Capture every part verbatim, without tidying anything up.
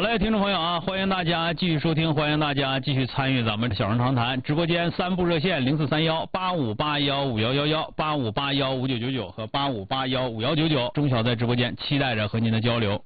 好嘞，听众朋友啊，欢迎大家继续收听，欢迎大家继续参与咱们小人长谈直播间三部热线零四三幺八五八幺五幺幺幺八五八幺五九九九和八五八幺五幺九九，钟晓在直播间期待着和您的交流。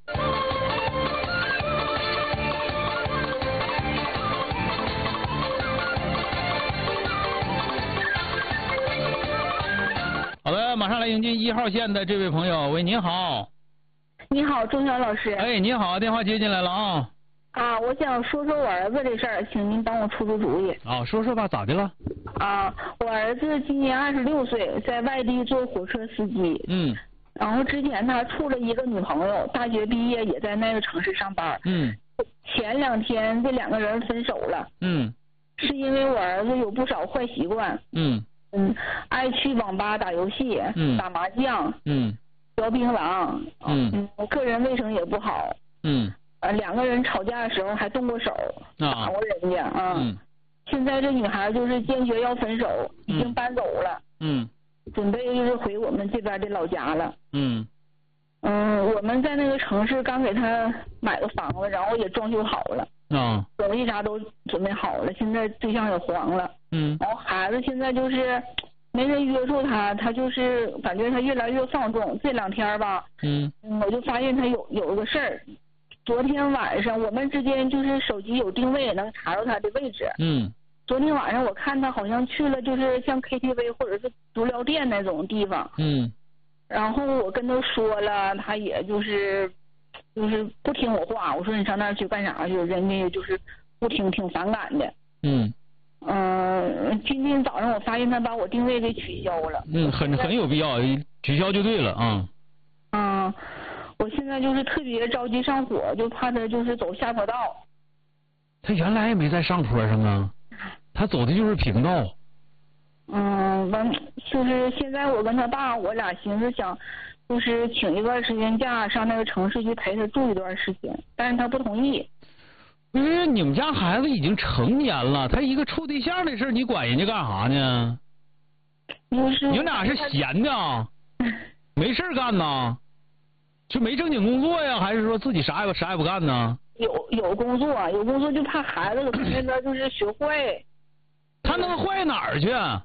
好的，马上来迎接一号线的这位朋友，喂，您好。 你好，钟晓老师。 哎，你好，电话接进来了啊。 啊，我想说说我儿子的事儿，请您帮我出出主意。 啊，说说吧，咋的了？ 啊，我儿子今年二十六岁，在外地做火车司机。 嗯。 然后之前他处了一个女朋友，大学毕业也在那个城市上班。 嗯。 前两天这两个人分手了。 嗯。 是因为我儿子有不少坏习惯。 嗯。 嗯，爱去网吧打游戏， 嗯， 打麻将。 嗯。 嚼槟榔。 嗯。 嗯，个人卫生也不好。 嗯。 呃，两个人吵架的时候还动过手，打过人家啊。 嗯。 现在这女孩就是坚决要分手，已经搬走了。 嗯。 准备就是回我们这边的老家了。 嗯。 嗯，我们在那个城市刚给他买个房子，然后也装修好了。 啊。 东西啥都准备好了，现在对象也黄了。 嗯。 然后孩子现在就是没人约束他，他就是感觉他越来越放纵。这两天吧， 嗯， 我就发现他有有一个事儿。昨天晚上我们之间就是手机有定位，能查到他的位置。 嗯。 昨天晚上我看他好像去了，就是像 K T V 或者是足疗店那种地方。 嗯。 然后我跟他说了，他也就是就是不听我话。我说你上那儿去干啥去？人家就是不听，挺反感的。 嗯。 嗯，今天早上我发现他把我定位给取消了。 嗯，很很有必要，取消就对了啊。 嗯，我现在就是特别着急上火，就怕他就是走下坡道。 他原来也没在上坡上啊，他走的就是平道。 嗯，完就是现在我跟他爸，我俩寻思想，就是请一段时间假，上那个城市去陪他住一段时间，但是他不同意。 因为你们家孩子已经成年了，他一个处对象的事你管人家干啥呢？ 就是你们俩是闲的啊？没事干呢？就没正经工作呀？还是说自己啥也啥也不干呢？ 有有工作，有工作就怕孩子搁那边就是学坏。 他能坏哪儿去？啊？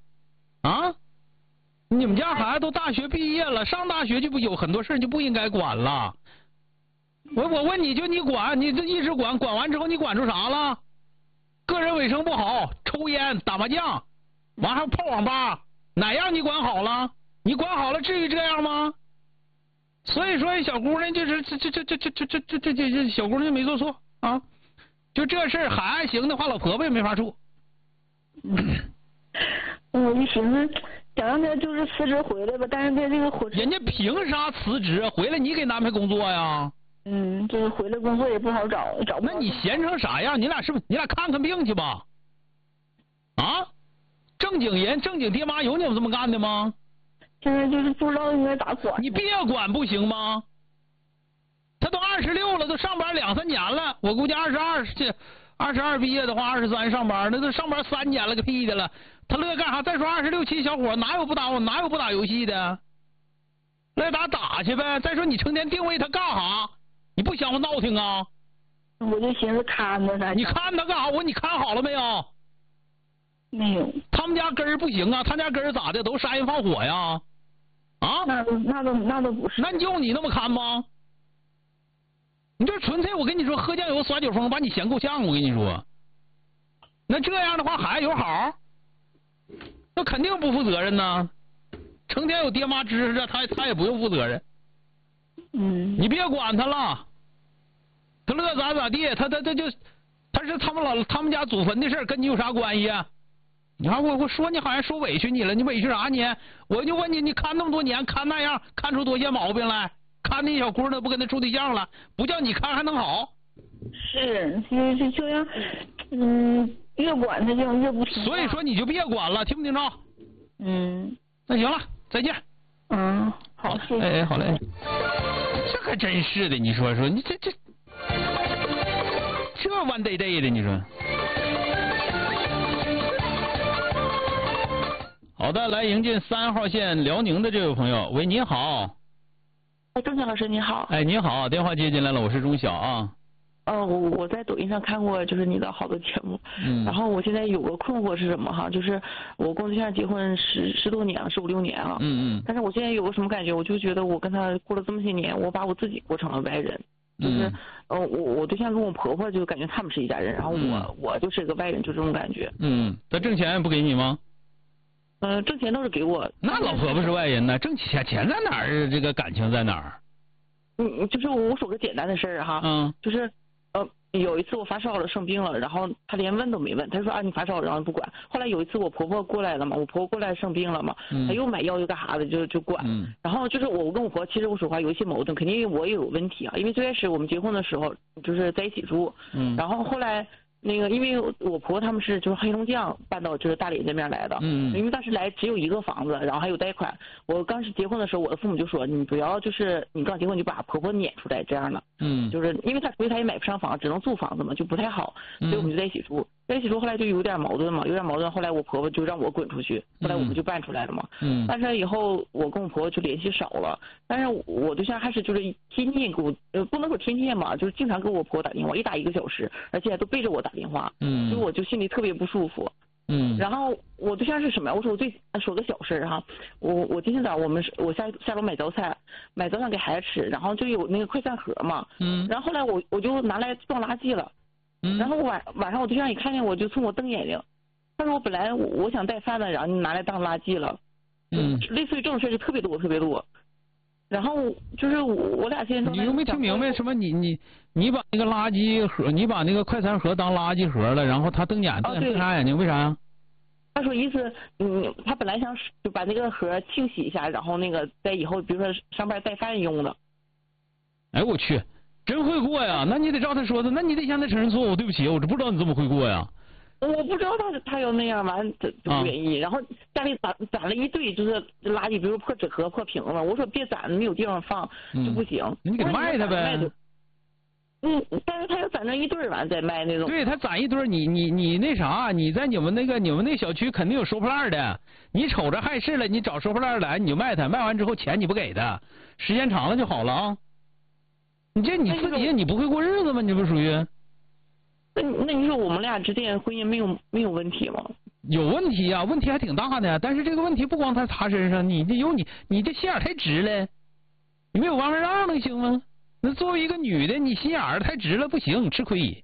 你们家孩子都大学毕业了，上大学就不有很多事就不应该管了。我我问你就你管，你这一直管，管完之后你管出啥了？个人卫生不好，抽烟打麻将，完还泡网吧，哪样你管好了？你管好了至于这样吗？所以说小姑娘就是这这这这这这这这这这小姑娘没做错啊，就这事儿还行的话，老婆婆也没法处。 我就寻思想让他就是辞职回来吧，但是在这个火车， 人家凭啥辞职回来？你给安排工作呀？ 嗯，就是回来工作也不好找，找不到。 那你闲成啥样？你俩是不是你俩看看病去吧？啊，正经人正经爹妈有你们这么干的吗？ 现在就是不知道应该咋管。 你别管不行吗？他都二十六了，都上班两三年了，我估计二十二这二十二毕业的话，二十三上班，那都上班三年了，个屁的了。他乐干啥？再说二十六七小伙哪有不打哪有不打游戏的？来打打去呗。再说你成天定位他干啥？你不想我闹挺啊？ 我就寻思看着他。 你看他干啥？我你看好了没有？ 没有。 他们家根儿不行啊，他家根儿咋的？都杀人放火呀？啊？ 那都那都那都不是。 那就你那么看吗？你这纯粹我跟你说，喝酱油耍酒疯，把你嫌够呛。我跟你说，那这样的话孩子有好，那肯定不负责任呐。成天有爹妈支持着他，他也不用负责任。 嗯。 你别管他了，他乐咋咋地，他他他就他是他们老他们家祖坟的事，跟你有啥关系啊？你看我我说你好像说委屈你了，你委屈啥你？我就问你，你看那么多年，看那样，看出多些毛病来？看那小姑娘不跟他处对象了，不叫你看还能好？ 是，就就就像，嗯，越管他就越不听话。 所以说你就别管了，听不听着？ 嗯。 那行了，再见。 嗯，好，谢谢。 哎，好嘞。这可真是的，你说说，你这这这弯嘚嘚的，你说。好的，来迎进三号线辽宁的这位朋友，喂，你好。 哎，钟晓老师你好。 哎，你好，电话接进来了，我是钟晓啊。 呃，我我在抖音上看过，就是你的好多节目， 嗯， 然后我现在有个困惑是什么哈？就是我跟我对象结婚十十多年了，十五六年了， 嗯嗯， 但是我现在有个什么感觉？我就觉得我跟他过了这么些年，我把我自己过成了外人，就是， 嗯、 呃，我我对象跟我婆婆就感觉他们是一家人，然后我、嗯、我就是个外人，就这种感觉。 嗯，他挣钱也不给你吗？ 呃，挣钱都是给我。 那老婆婆是外人呢，挣钱钱在哪儿？这个感情在哪儿？ 嗯，就是我说个简单的事儿哈， 嗯， 就是呃有一次我发烧了生病了，然后他连问都没问，他说啊你发烧，然后不管。后来有一次我婆婆过来了嘛，我婆婆过来生病了嘛， 嗯、 她又买药又干啥的就就管。 嗯， 然后就是我跟我婆其实我说话有一些矛盾，肯定我也有问题啊，因为最开始我们结婚的时候就是在一起住， 嗯， 然后后来。那个，因为我婆婆他们是就是黑龙江搬到就是大连这边来的， 嗯， 因为当时来只有一个房子，然后还有贷款。我刚是结婚的时候，我的父母就说你不要就是你刚结婚就把婆婆撵出来这样的， 嗯， 就是因为她出去她也买不上房，只能租房子嘛，就不太好，所以我们就在一起住，在一起住后来就有点矛盾嘛，有点矛盾，后来我婆婆就让我滚出去，后来我们就搬出来了嘛，嗯，搬出来以后我跟我婆婆就联系少了，但是我对象还是就是天天给我，呃，不能说天天吧，就是经常给我婆婆打电话，一打一个小时，而且还都背着我打电话，嗯，所以我就心里特别不舒服。嗯，然后我对象是什么呀？我说我最说个小事哈，我我今天早上我们我下下楼买早餐，买早餐给孩子吃，然后就有那个快餐盒嘛，嗯，然后后来我我就拿来装垃圾了，嗯，然后晚晚上我对象一看见我就冲我瞪眼睛，他说我本来我我想带饭的，然后你拿来当垃圾了，嗯，类似于这种事就特别多特别多。然后就是我俩现在你又没听明白什么？你你你把那个垃圾盒，你把那个快餐盒当垃圾盒了，然后他瞪眼瞪瞪啥眼睛？为啥呀？ 他说意思，嗯，他本来想就把那个盒清洗一下，然后那个在以后比如说上班带饭用的。 哎我去，真会过呀！那你得照他说的，那你得向他承认错误。对不起，我这不知道你这么会过呀。 我不知道他他要那样完他就不愿意，啊、然后家里攒攒了一堆就是垃圾，比如破纸盒、破瓶子，我说别攒，没有地方放就不行。 嗯、你给卖他呗。 嗯，但是他要攒成一堆完再卖那种。 对他攒一堆，你你你那啥，你在你们那个你们那小区肯定有收破烂的，你瞅着碍事了，你找收破烂来你就卖他，卖完之后钱你不给他，时间长了就好了啊。你这你自己你不会过日子吗？你这不属于？ 那那你说我们俩之间婚姻没有没有问题吗？ 有问题呀、啊，问题还挺大的。但是这个问题不光在他身上，你这有你你这心眼太直了，你没有往上让能行吗？那作为一个女的，你心眼儿太直了不行，吃亏。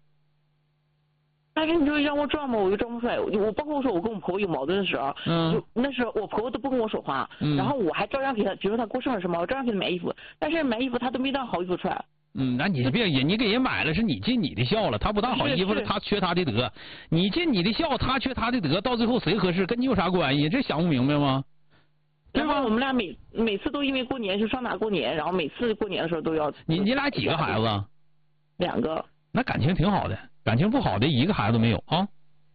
但是你说让我装吧，我又装不出来。我我包括说我跟我婆婆有矛盾的时候，嗯，就那时候我婆婆都不跟我说话，嗯，然后我还照样给她，比如说她过生日什么，我照样给她买衣服，但是买衣服她都没当好衣服穿。 嗯，那你别你给人买了是你尽你的孝了，他不当好衣服了，他缺他的德，你尽你的孝，他缺他的德，到最后谁合适跟你有啥关系？这想不明白吗？ 对吧？我们俩每每次都因为过年就上哪过年，然后每次过年的时候都要。 你你俩几个孩子？ 两个。 那感情挺好的，感情不好的一个孩子都没有啊。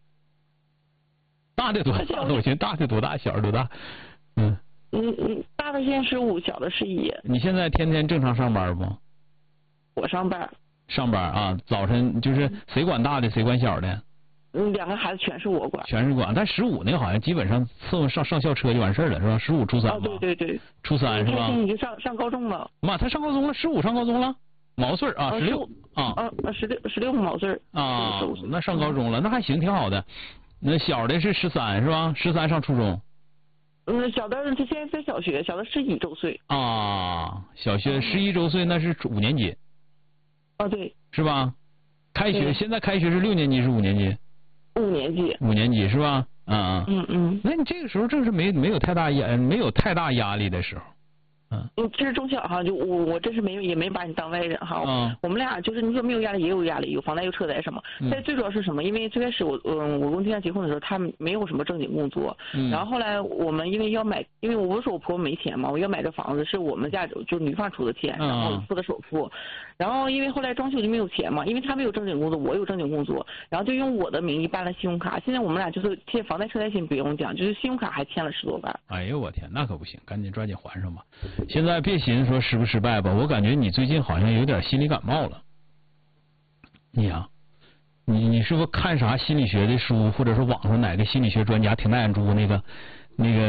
大的多大？我寻思大的多大，小的多大？嗯。 嗯嗯，大的现在十五，小的十一。 你现在天天正常上班不？ 我上班。 上班啊，早晨就是谁管大的谁管小的？ 嗯，两个孩子全是我管。 全是管，但十五那个好像基本上伺候上上校车就完事儿了，是吧？十五初三吧。 哦，对对对。 初三是吧？ 你就上上高中了。 妈，他上高中了，十五上高中了，毛岁啊，十六啊。 啊啊，十六十六毛岁啊，那上高中了，那还行，挺好的。那小的是十三是吧？十三上初中。 嗯，小的他现在在小学，小的十一周岁。 啊，小学十一周岁那是五年级。 啊，对。 是吧？开学现在开学是六年级是五年级？ 五年级。 五年级是吧？啊嗯嗯。 那你这个时候正是没没有太大压没有太大压力的时候。 嗯，这是中小哈，就我我这是没有也没把你当外人哈， 嗯， 我们俩就是你说没有压力也有压力，有房贷有车贷什么，但最主要是什么？因为最开始我嗯我跟对象结婚的时候，他没有什么正经工作，嗯，然后后来我们因为要买，因为我不是说我婆婆没钱嘛，我要买这房子是我们家就女方出的钱，然后付的首付，然后因为后来装修就没有钱嘛，因为他没有正经工作，我有正经工作，然后就用我的名义办了信用卡，现在我们俩就是欠房贷车贷先不用讲，就是信用卡还欠了十多万。 哎呦我天，那可不行，赶紧抓紧还上吧。现在别寻思说失不失败吧，我感觉你最近好像有点心理感冒了。你呀、啊，你你是不是看啥心理学的书，或者是网上哪个心理学专家挺大眼珠那个那个